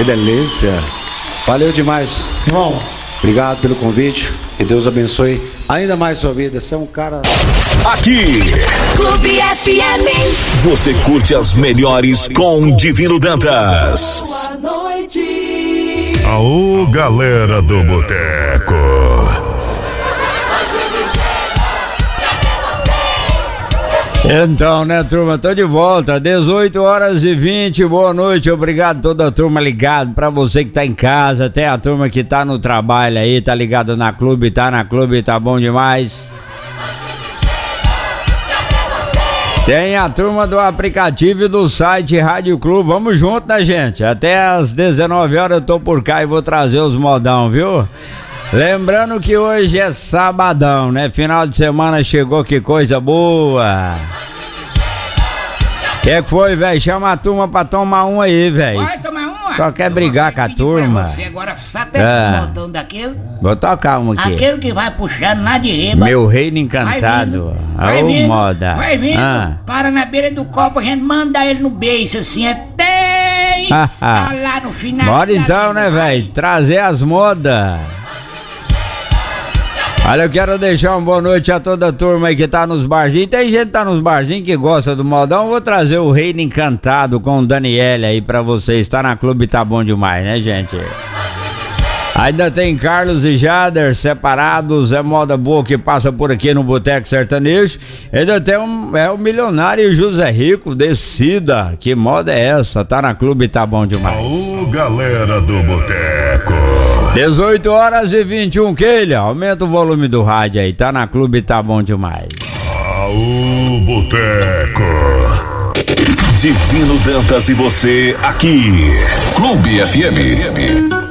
Que delícia. Valeu demais. Irmão, obrigado pelo convite. Que Deus abençoe ainda mais sua vida. Você é um cara... Aqui, Clube FM. você curte as melhores com Divino Dantas. Boa noite. Aô, galera do Boteco. Então, né, turma, tô de volta, 18h20, boa noite, obrigado a toda a turma ligado, pra você que tá em casa, até a turma que tá no trabalho aí, tá ligado na clube, tá bom demais. Tem a turma do aplicativo e do site Rádio Clube, vamos junto, né, gente? Até às 19h eu tô por cá e vou trazer os modão, viu? Lembrando que hoje é sabadão, né? Final de semana chegou, que coisa boa. Que foi, velho? Chama a turma pra tomar um aí, velho. vai tomar uma? Só quer brigar com a turma. Você agora sabe o modão daquele? Vou tocar um aqui. Aquele que vai puxando lá de riba. Meu reino encantado. Vai Ô, vindo, moda. vai vindo. Para na beira do copo, a gente manda ele no beijo assim, até lá no final. Bora então, né, velho? Trazer as modas. Olha, eu quero deixar uma boa noite a toda a turma aí que tá nos barzinhos. Tem gente que tá nos barzinhos que gosta do modão. Vou trazer o Reino Encantado com o Daniele aí pra vocês. Tá na clube, tá bom demais, né, gente? Ainda tem Carlos e Jader separados. É moda boa que passa por aqui no Boteco Sertanejo. Ainda tem o milionário José Rico, Descida. Que moda é essa? Tá na clube, tá bom demais. Aô, galera do Boteco. 18h21, Keila, aumenta o volume do rádio aí, tá na clube, tá bom demais. Aô, Boteco. Divino Dantas e você aqui. Clube FM.